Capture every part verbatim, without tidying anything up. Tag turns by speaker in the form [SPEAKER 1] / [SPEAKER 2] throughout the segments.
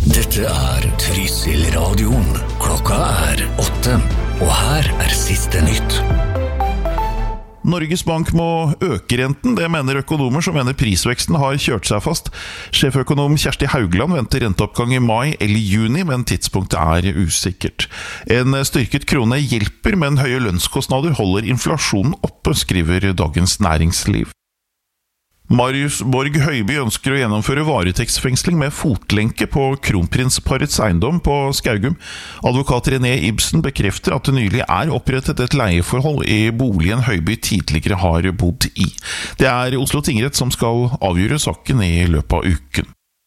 [SPEAKER 1] Dette er Trysil radioen. Klokka er åtte, og her er siste nytt.
[SPEAKER 2] Norges Bank må øke renten, det mener økonomer som mener prisveksten har kjørt seg fast. Sjeføkonom Kjersti Haugland venter renteoppgang i mai eller juni, men tidspunktet er usikkert. En styrket krone hjelper, men høye lønnskostnader holder inflasjonen oppe, skriver Dagens Næringsliv. Marius Borg Høiby ønsker å gjennomføre varetektsfengsling med fotlenke på kronprinsparets eiendom på Skaugum. Advokat René Ibsen bekrefter at det nylig er opprettet et leieforhold i boligen Høiby tidligere har bodd i. Det er Oslo tingrett som skal avgjøre saken i løpet av uken.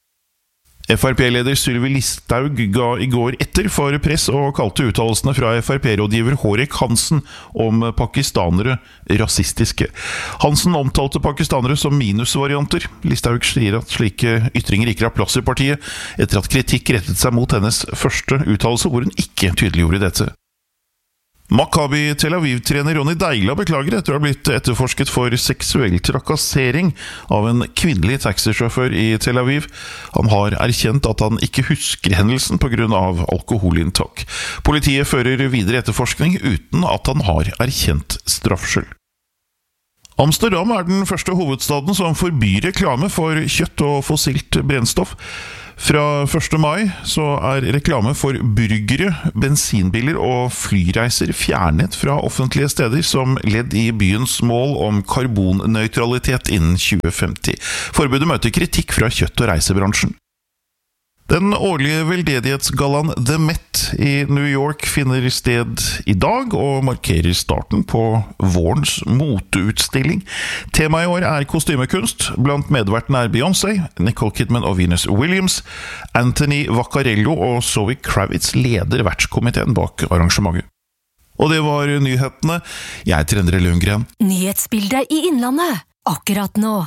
[SPEAKER 2] F R P-leder Sylvi Listhaug ga i går etter for press og kalte uttalelsene fra F R P-rådgiver Hårek Hansen om pakistanere rasistiske. Hansen omtalte pakistanere som minusvarianter. Listhaug sier at slike ytringer ikke har plass i partiet, etter at kritikk rettet seg mot hennes første uttalelse, hvor hun ikke tydeliggjorde dette. Maccabi Tel Aviv-trener Ronny Deila beklager etter å ha blitt etterforsket for seksuell trakassering av en kvinnelig taxisjåfør i Tel Aviv. Han har erkjent at han ikke husker hendelsen på grunn av alkoholinntak. Politiet fører videre etterforskning uten at han har erkjent straffskyld. Amsterdam er den første hovedstaden som forbyr reklame for kjøtt og fossilt brennstoff. Fra første mai så er reklame for burgere, bensinbiler og flyreiser fjernet fra offentlige steder som ledd i byens mål om karbonnøytralitet innen tjue femti. Forbudet møter kritikk fra kjøtt- og reisebransjen. Den årlige veldedighetsgallaen The Met i New York finner sted i dag og markerer starten på vårens moteutstilling. Temaet i år er kostymekunst. Blant medvertene er Beyoncé, Nicole Kidman og Venus Williams. Anthony Vaccarello og Zoe Kravitz leder vertskomiteen bak arrangementet. Og det var nyhetene. Jeg heter Endre Lundgren.
[SPEAKER 3] Nyhetsbildet i Innlandet, akkurat nå.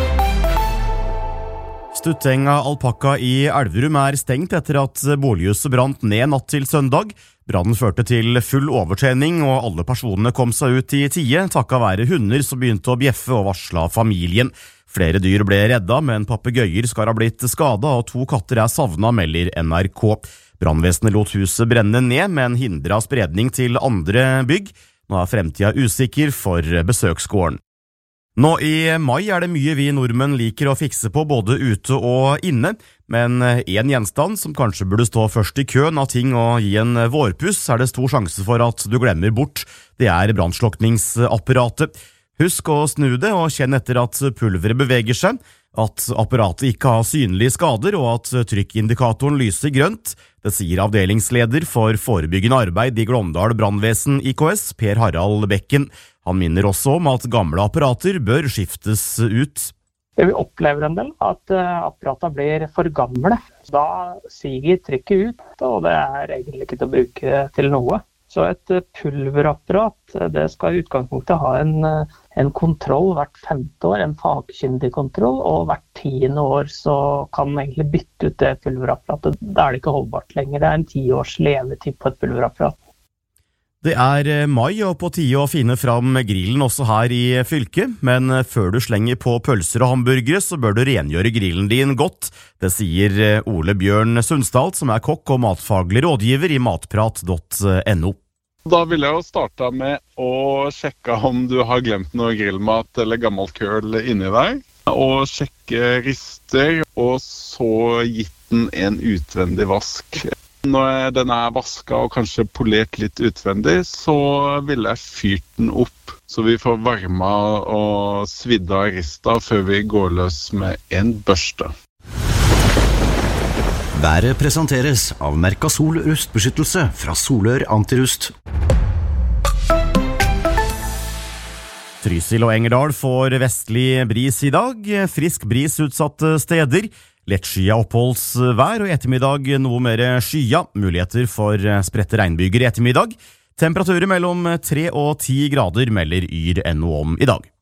[SPEAKER 4] Stuttenga alpakka i Elverum er stengt etter at bolighuset brant ned natt til søndag. Brannen førte til full overtrening, og alle personene kom seg ut i tide, takket være hunder som begynte å bjeffe og varsla familien. Flere dyr ble redda, men papegøyer skal ha blitt skadet, og to katter er savnet, melder N R K. Brannvesenet lot huset brenne ned, men hindret spredning til andre bygg. Nå er fremtiden usikker for besøksgården. Nå i mai er det mye vi nordmenn liker å fikse på både ute og inne, men en gjenstand som kanskje burde stå først i køen av ting å gi en vårpuss, er det stor sjanse for at du glemmer bort. Det er brannslukningsapparatet. Husk å snu det og kjenn etter at pulveret beveger seg, at apparatet ikke har synlige skader og at trykkindikatoren lyser grønt. Det sier avdelingsleder for forebyggende arbeid i Glåmdal Brannvesen I K S, Per Harald Bekken. Han minner også om at gamle apparater bør skiftes ut.
[SPEAKER 5] Det vi opplever en del, at apparater blir for gamle. Da siger trykket ut, og det er egentlig ikke til å bruke til noe. Så et pulverapparat, det skal I utgangspunktet ha en, en kontroll hvert femte år, en fagkyndig kontroll, og hvert tiende år så kan man egentlig bytte ut det pulverapparatet. Da er det ikke holdbart lenger. Det er en ti års levetid på et pulverapparat.
[SPEAKER 4] Det er mai og på tide å finne fram grillen også her I fylket, men før du slenger på pølser og hamburgere så bør du rengjøre grillen din godt. Det sier Ole Bjørn Sundsdal, som er kokk og matfaglig rådgiver I matprat punktum no.
[SPEAKER 6] Da vil jeg jo starte med å sjekke om du har glemt noe grillmat eller gammelt køl inni deg, og sjekke rister, og så gitt den en utvendig vask. Når den er vasket og kanskje polert litt utvendig, så vil jeg fyrt den opp, så vi får varma og svidda rista før vi går løs med en børste.
[SPEAKER 1] Været presenteres av Mercasol rustbeskyttelse fra Solør Antirust.
[SPEAKER 4] Trysil og Engerdal får vestlig bris I dag, frisk bris utsatte steder, lettskyet oppholdsvær og I ettermiddag noe mer skya, muligheter for spredte regnbyger I ettermiddag. Temperaturer mellom tre og ti grader melder Yr N O om I dag.